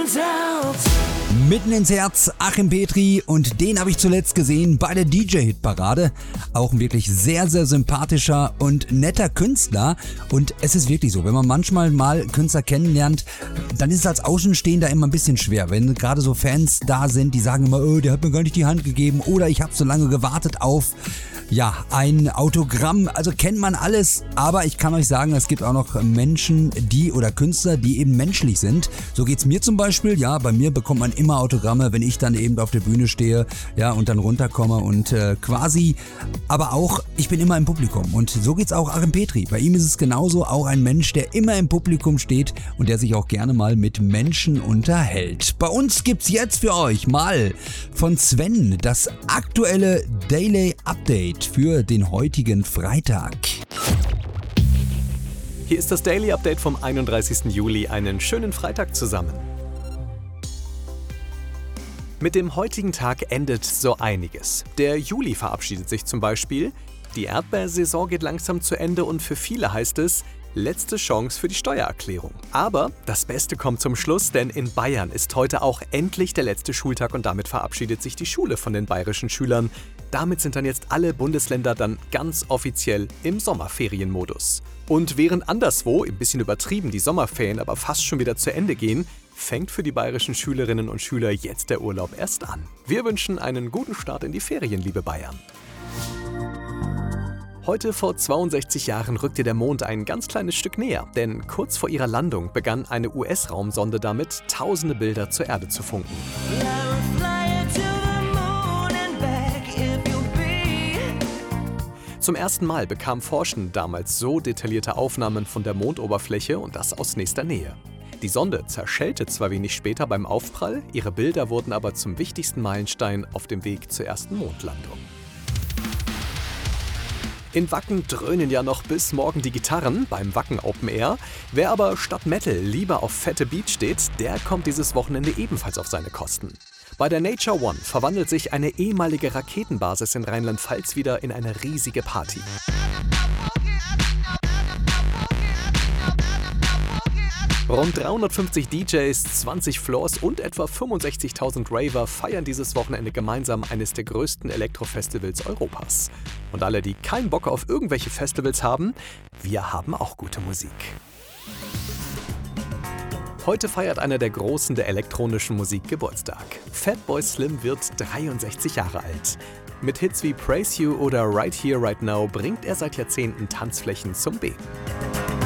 ins Herz. Mitten ins Herz, Achim Petri, und den habe ich zuletzt gesehen bei der DJ-Hit-Parade. Auch ein wirklich sehr, sehr sympathischer und netter Künstler. Und es ist wirklich so, wenn man manchmal mal Künstler kennenlernt, dann ist es als Außenstehender immer ein bisschen schwer. Wenn gerade so Fans da sind, die sagen immer, oh, der hat mir gar nicht die Hand gegeben oder ich habe so lange gewartet auf ein Autogramm. Also kennt man alles, aber ich kann euch sagen, es gibt auch noch Menschen, oder Künstler, die eben menschlich sind. So geht's mir zum Beispiel. Ja, bei mir bekommt man immer Autogramme, wenn ich dann eben auf der Bühne stehe, und dann runterkomme und aber auch, ich bin immer im Publikum und so geht's auch Achim Petri. Bei ihm ist es genauso, auch ein Mensch, der immer im Publikum steht und der sich auch gerne mal mit Menschen unterhält. Bei uns gibt's jetzt für euch mal von Sven das aktuelle Daily Update für den heutigen Freitag. Hier ist das Daily Update vom 31. Juli. Einen schönen Freitag zusammen. Mit dem heutigen Tag endet so einiges. Der Juli verabschiedet sich zum Beispiel. Die Erdbeersaison geht langsam zu Ende und für viele heißt es, letzte Chance für die Steuererklärung. Aber das Beste kommt zum Schluss, denn in Bayern ist heute auch endlich der letzte Schultag und damit verabschiedet sich die Schule von den bayerischen Schülern. Damit sind dann jetzt alle Bundesländer dann ganz offiziell im Sommerferienmodus. Und während anderswo, ein bisschen übertrieben, die Sommerferien aber fast schon wieder zu Ende gehen, fängt für die bayerischen Schülerinnen und Schüler jetzt der Urlaub erst an. Wir wünschen einen guten Start in die Ferien, liebe Bayern. Heute vor 62 Jahren rückte der Mond ein ganz kleines Stück näher, denn kurz vor ihrer Landung begann eine US-Raumsonde damit, tausende Bilder zur Erde zu funken. Zum ersten Mal bekamen Forschende damals so detaillierte Aufnahmen von der Mondoberfläche und das aus nächster Nähe. Die Sonde zerschellte zwar wenig später beim Aufprall, ihre Bilder wurden aber zum wichtigsten Meilenstein auf dem Weg zur ersten Mondlandung. In Wacken dröhnen ja noch bis morgen die Gitarren beim Wacken Open Air. Wer aber statt Metal lieber auf fette Beat steht, der kommt dieses Wochenende ebenfalls auf seine Kosten. Bei der Nature One verwandelt sich eine ehemalige Raketenbasis in Rheinland-Pfalz wieder in eine riesige Party. Rund 350 DJs, 20 Floors und etwa 65.000 Raver feiern dieses Wochenende gemeinsam eines der größten Elektrofestivals Europas. Und alle, die keinen Bock auf irgendwelche Festivals haben, wir haben auch gute Musik. Heute feiert einer der Großen der elektronischen Musik Geburtstag. Fatboy Slim wird 63 Jahre alt. Mit Hits wie Praise You oder Right Here, Right Now bringt er seit Jahrzehnten Tanzflächen zum Beben.